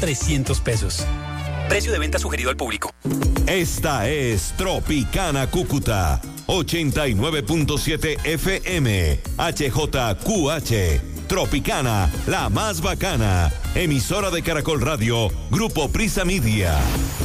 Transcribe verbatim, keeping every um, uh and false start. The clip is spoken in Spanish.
trescientos pesos. Precio de venta sugerido al público. Esta es Tropicana Cúcuta, ochenta y nueve punto siete F M, H J Q H. Tropicana, la más bacana. Emisora de Caracol Radio, Grupo Prisa Media.